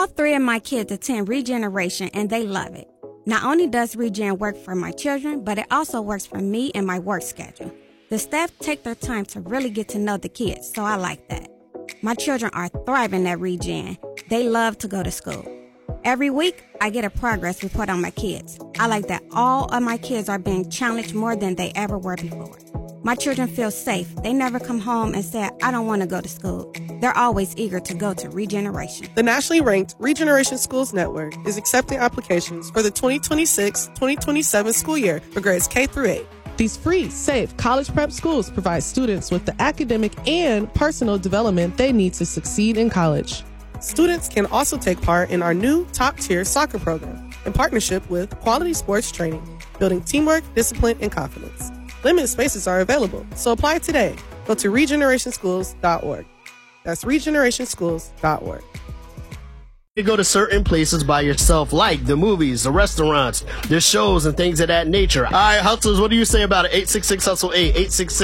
All three of my kids attend Regeneration, and they love it. Not only does Regen work for my children, but it also works for me and my work schedule. The staff take their time to really get to know the kids, so I like that. My children are thriving at Regen. They love to go to school. Every week, I get a progress report on my kids. I like that all of my kids are being challenged more than they ever were before. My children feel safe. They never come home and say, I don't want to go to school. They're always eager to go to Regeneration. The nationally ranked Regeneration Schools Network is accepting applications for the 2026-2027 school year for grades K through 8. These free, safe college prep schools provide students with the academic and personal development they need to succeed in college. Students can also take part in our new top-tier soccer program in partnership with Quality Sports Training, building teamwork, discipline, and confidence. Limited spaces are available, so apply today. Go to regenerationschools.org. That's regenerationschools.org. You go to certain places by yourself, like the movies, the restaurants, the shows, and things of that nature. All right, Hustlers, what do you say about it? 866-HUSTLE-8,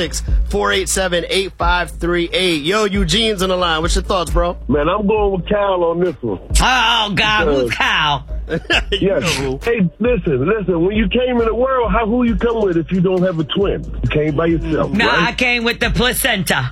866-487-8538. Yo, Eugene's on the line. What's your thoughts, bro? Man, I'm going with Kyle on this one. Oh, God, who's Kyle? Yes. Hey, listen. When you came in the world, who you come with if you don't have a twin? You came by yourself, Nah, right? I came with the placenta.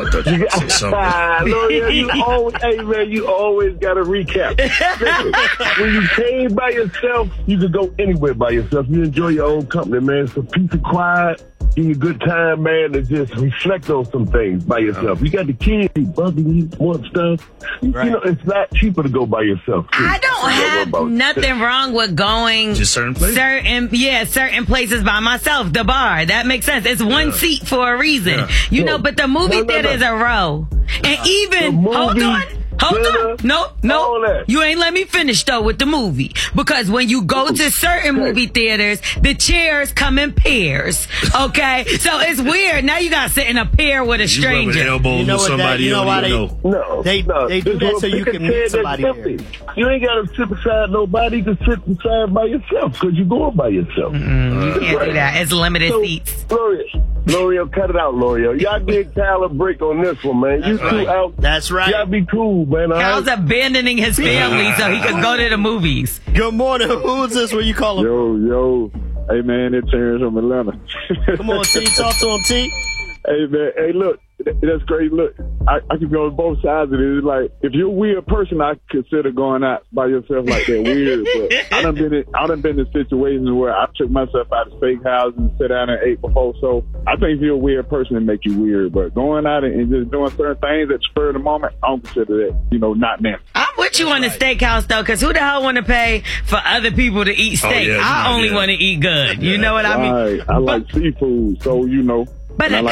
You always got to recap. Listen, when you came by yourself, you could go anywhere by yourself. You enjoy your own company, man. It's a peace and quiet. Give you a good time, man, to just reflect on some things by yourself. You got the kids, you bugging you, want stuff. Right. You know, it's not cheaper to go by yourself, too. I don't have nothing wrong with going just certain places. Certain places by myself. The bar, that makes sense. It's one seat for a reason, you know. But the movie theater is a row, and even hold on. No, you ain't let me finish though with the movie, because when you go to certain movie theaters, the chairs come in pairs. Okay, so it's weird. Now you gotta sit in a pair with a stranger. You elbows with somebody you don't even know. They do that so you can meet somebody there. You ain't gotta sit beside nobody. You can sit beside by yourself because you're going by yourself. You can't do that. It's limited seats. L'Oreal, cut it out, L'Oreal. Y'all give Kyle a break on this one, man. You two out. That's right. Y'all be cool, man. Kyle's abandoning his family so he could go to the movies. Good morning. Who is this? Where you calling? Yo. Hey, man, it's Terrence from Atlanta. Come on, T. Talk to him, T. Hey, man. Hey, look. That's great. Look, I can go on both sides of it. It's like, if you're a weird person, I consider going out by yourself like that weird. But I done been in situations where I took myself out of steakhouses and sat down and ate before. So I think if you're a weird person, it make you weird. But going out and just doing certain things at the spur of the moment, I don't consider that, not nasty. I'm with you on the steakhouse, though, because who the hell want to pay for other people to eat steak? I only want to eat good. You know what I mean? I like seafood, so But a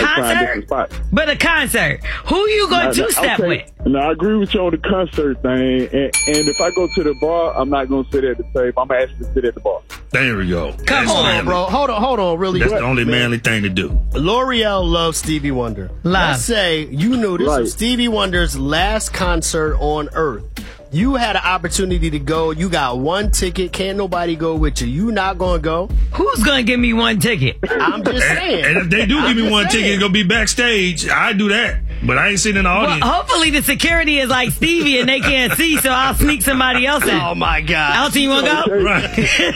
concert, who you going to two-step with? No, I agree with you on the concert thing. And if I go to the bar, I'm not going to sit at the table. I'm going to actually sit at the bar. There we go. Come on, bro. Hold on, really. That's the only manly thing to do. L'Oreal loves Stevie Wonder. Let's say you knew this was Stevie Wonder's last concert on Earth. You had an opportunity to go. You got one ticket. Can't nobody go with you. You not going to go? Who's going to give me one ticket? I'm just saying. And if they do give me one ticket, it's going to be backstage. I do that. But I ain't sitting in the audience. Well, hopefully the security is like Stevie and they can't see, so I'll sneak somebody else in. Oh, my God. Elton, you want to go? Right.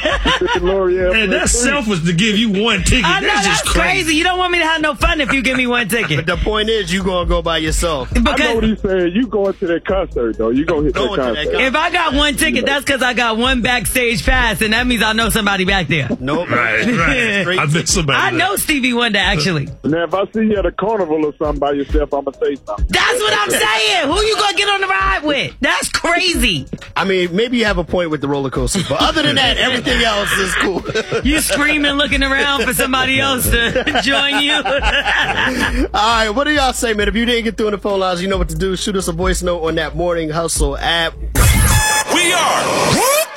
And that's selfish to give you one ticket. I know, that's just crazy. You don't want me to have no fun if you give me one ticket. But the point is, you going to go by yourself. I know what he's saying. You going to that concert, though. You going to hit that concert. If I got one ticket, that's because I got one backstage pass, and that means I know somebody back there. Nope. Right. I bet somebody. I know Stevie Wonder, actually. Now, if I see you at a carnival or something by yourself, I'm going to say something. That's what I'm saying. Who you going to get on the ride with? That's crazy. I mean, maybe you have a point with the roller coaster, but other than that, everything else is cool. You screaming, looking around for somebody else to join you. All right, what do y'all say, man? If you didn't get through on the phone lines, you know what to do. Shoot us a voice note on that Morning Hustle app. We are